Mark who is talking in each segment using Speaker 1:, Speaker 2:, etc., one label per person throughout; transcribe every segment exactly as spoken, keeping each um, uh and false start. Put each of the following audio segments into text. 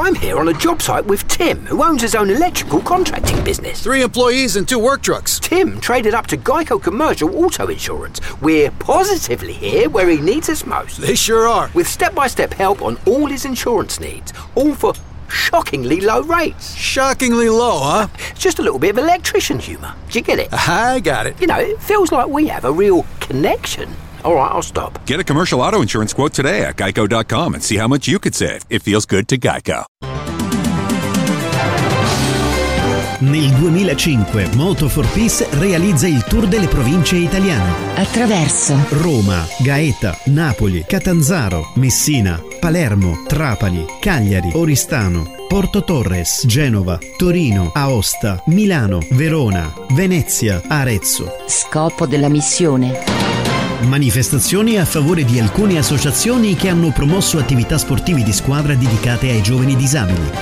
Speaker 1: I'm here on a job site with Tim, who owns his own electrical contracting business.
Speaker 2: Three employees and two work trucks.
Speaker 1: Tim traded up to Geico Commercial Auto Insurance. We're positively here where he needs us most.
Speaker 2: They sure are.
Speaker 1: With step-by-step help on all his insurance needs, all for shockingly low rates.
Speaker 2: Shockingly low, huh?
Speaker 1: Just a little bit of electrician humour. Do you get it?
Speaker 2: I got it.
Speaker 1: You know, it feels like we have a real connection. All right, I'll stop.
Speaker 3: Get a commercial auto insurance quote today at geico dot com and see how much you could save. It feels good to Geico.
Speaker 4: Nel duemilacinque Moto for Peace realizza il tour delle province italiane.
Speaker 5: Attraverso
Speaker 4: Roma, Gaeta, Napoli, Catanzaro, Messina, Palermo, Trapani, Cagliari, Oristano, Porto Torres, Genova, Torino, Aosta, Milano, Verona, Venezia, Arezzo.
Speaker 5: Scopo della missione:
Speaker 4: manifestazioni a favore di alcune associazioni che hanno promosso attività sportive di squadra dedicate ai giovani disabili.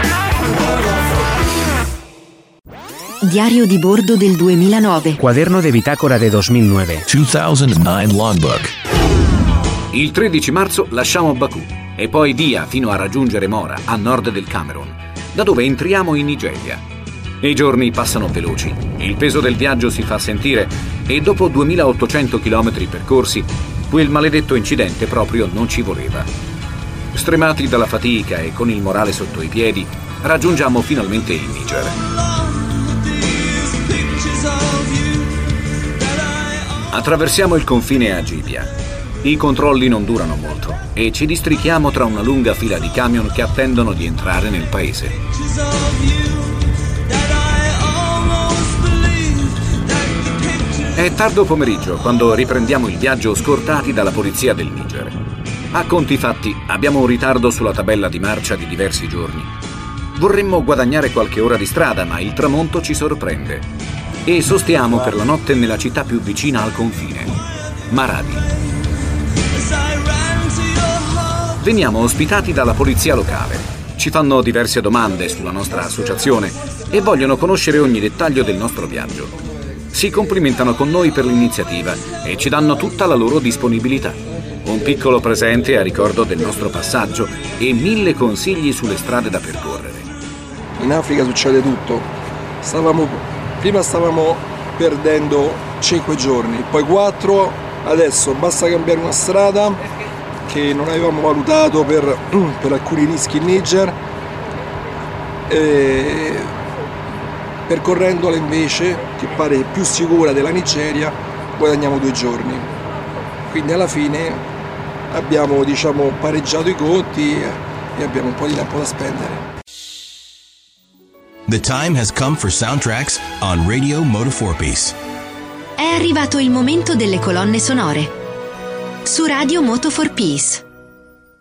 Speaker 5: Diario di bordo del duemilanove.
Speaker 6: Cuaderno de bitácora de duemilanove.
Speaker 7: duemilanove logbook.
Speaker 8: Il tredici marzo lasciamo Baku e poi via fino a raggiungere Mora, a nord del Camerun, da dove entriamo in Nigeria. I giorni passano veloci, il peso del viaggio si fa sentire e dopo duemilaottocento chilometri percorsi, quel maledetto incidente proprio non ci voleva. Stremati dalla fatica e con il morale sotto i piedi, raggiungiamo finalmente il Niger. Attraversiamo il confine a Gibia. I controlli non durano molto e ci districhiamo tra una lunga fila di camion che attendono di entrare nel paese. È tardo pomeriggio quando riprendiamo il viaggio scortati dalla polizia del Niger. A conti fatti abbiamo un ritardo sulla tabella di marcia di diversi giorni. Vorremmo guadagnare qualche ora di strada, ma il tramonto ci sorprende e sostiamo per la notte nella città più vicina al confine, Maradi. Veniamo ospitati dalla polizia locale. Ci fanno diverse domande sulla nostra associazione e vogliono conoscere ogni dettaglio del nostro viaggio. Si complimentano con noi per l'iniziativa e ci danno tutta la loro disponibilità. Un piccolo presente a ricordo del nostro passaggio e mille consigli sulle strade da percorrere.
Speaker 9: In Africa succede tutto. Stavamo, prima stavamo perdendo cinque giorni, poi quattro, adesso basta cambiare una strada che non avevamo valutato per, per alcuni rischi in Niger, e percorrendola invece, che pare più sicura della Nigeria, guadagniamo due giorni. Quindi alla fine abbiamo, diciamo, pareggiato i conti e abbiamo un po' di tempo da spendere.
Speaker 7: The time has come for soundtracks on Radio Moto for Peace.
Speaker 5: È arrivato il momento delle colonne sonore su Radio Moto for Peace.